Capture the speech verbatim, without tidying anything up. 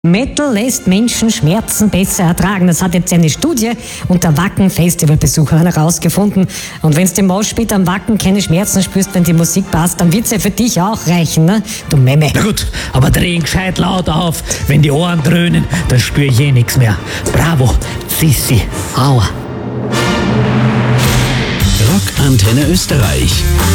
Metal lässt Menschen Schmerzen besser ertragen. Das hat jetzt eine Studie unter Wacken-Festivalbesuchern herausgefunden. Und wenn du im Moshpit am Wacken keine Schmerzen spürst, wenn die Musik passt, dann wird's ja für dich auch reichen, ne? Du Memme. Na gut, aber drehen gescheit laut auf. Wenn die Ohren dröhnen, dann spür ich eh nix mehr. Bravo, Sissi. Aua. Rockantenne Österreich.